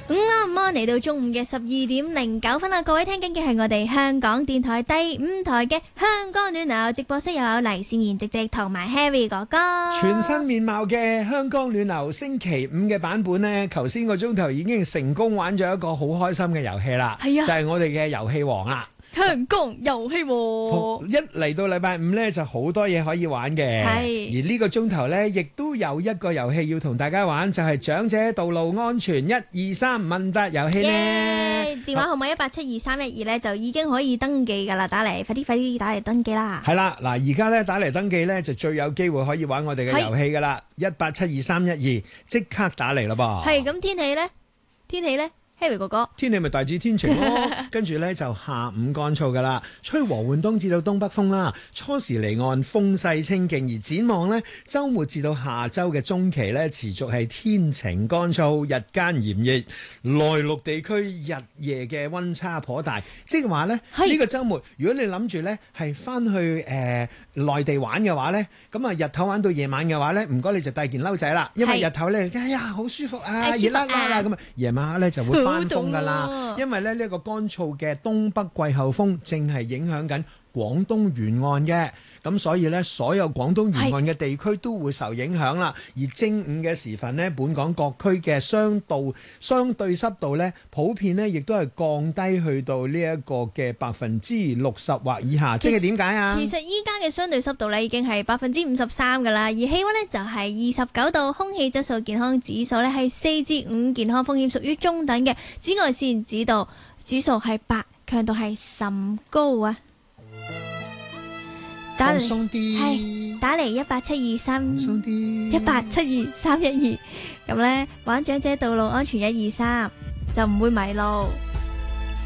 嚟到中午嘅12:09啦，各位聽緊嘅係我哋香港電台第5台嘅香港暖流直播室，又有黎善言直直同埋 Harry 哥哥。 全新面貌嘅香港暖流星期5嘅版本呢，頭先個鐘頭已經成功玩咗一個好開心嘅遊戲啦，就係我哋嘅遊戲王啦。 香港遊戲王一嚟到禮拜5呢，就好多嘢可以玩嘅，而呢個鐘頭呢，亦都有一個遊戲要同大家玩，就係長者道路安全1、2、3問答遊戲呢。 電話號碼1872312呢，就已經可以登記噶啦，打嚟快啲打嚟登記啦。係啦，嗱而家呢，打嚟登記呢，就最有機會可以玩我哋嘅遊戲噶啦，1872312即刻打嚟咯噃。 係咁，天氣呢Harry 哥哥， 天氣咪大致天晴咯，跟住呢，就下午乾燥噶啦，吹和緩東至到東北風啦，初時離岸風勢清勁，而展望呢，週末至到下週嘅中期呢，持續係天晴乾燥，日間炎熱，內陸地區日夜嘅溫差頗大，即係話呢，呢個週末如果你諗住呢係翻去內地玩嘅話呢，咁啊日頭玩到夜晚嘅話呢，唔該你就帶件褸仔啦，因為日頭呢，哎呀好舒服啊，熱辣辣啦咁啊，夜晚黑呢就會翻風噶啦，因為咧呢個乾燥嘅東北季候風正係影響緊廣東沿岸嘅，咁所以呢，所有廣東沿岸嘅地區都會受影響啦。而正午嘅時分呢，本港各區嘅相對濕度呢，普遍呢亦都係降低去到呢一個嘅60%或以下。即係點解啊？ 其實依家嘅相對濕度呢已經係53%噶啦，而氣溫呢就係29度，空氣質素健康指數呢係4至5，健康風險屬於中等嘅，紫外線指數係8，強度係甚高啊！ 放鬆啲， 打嚟1872312，咁呢，玩長者道路安全123就唔會迷路。